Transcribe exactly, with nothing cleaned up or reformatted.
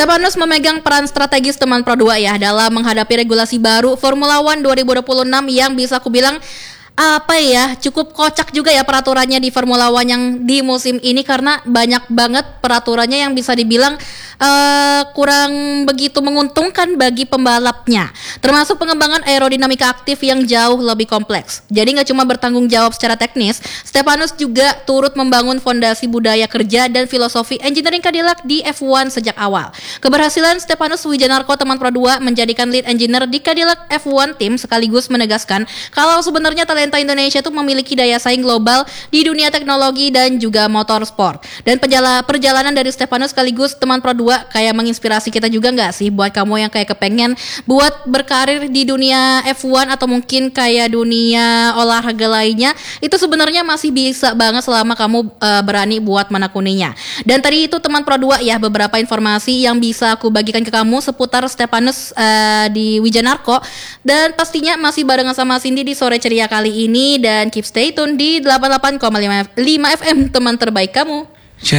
Stefanus memegang peran strategis teman Pro dua ya dalam menghadapi regulasi baru Formula One dua ribu dua puluh enam yang bisa aku bilang apa ya, cukup kocak juga ya peraturannya di Formula One yang di musim ini, karena banyak banget peraturannya yang bisa dibilang uh, kurang begitu menguntungkan bagi pembalapnya, termasuk pengembangan aerodinamika aktif yang jauh lebih kompleks. Jadi nggak cuma bertanggung jawab secara teknis, Stefanus juga turut membangun fondasi budaya kerja dan filosofi engineering Cadillac di F satu sejak awal. Keberhasilan Stefanus Wijanarko teman Pro dua menjadikan lead engineer di Cadillac F satu Team sekaligus menegaskan kalau sebenarnya talenta Indonesia itu memiliki daya saing global di dunia teknologi dan juga motorsport. Dan penjala, perjalanan dari Stefanus sekaligus teman Pro dua kayak menginspirasi kita juga nggak sih buat kamu yang kayak kepengen buat berkarir di dunia F satu atau mungkin kayak dunia olahraga lainnya, itu sebenarnya masih bisa banget selama kamu uh, berani buat menekuninya. Dan tadi itu teman Pro dua ya, beberapa informasi yang bisa aku bagikan ke kamu seputar Stefanus uh, di Wijanarko, dan pastinya masih barengan sama Cindy di sore ceria kali ini. Dan keep stay tune di delapan puluh delapan koma lima F M, teman terbaik kamu.